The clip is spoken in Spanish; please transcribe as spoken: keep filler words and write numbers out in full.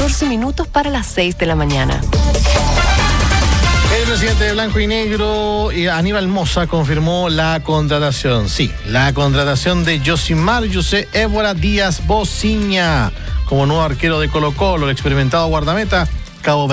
catorce minutos para las seis de la mañana. El presidente de Blanco y Negro, Aníbal Mosa, confirmó la contratación. Sí, la contratación de Yosimar José Évora Díaz Bociña como nuevo arquero de Colo-Colo, el experimentado guardameta cabo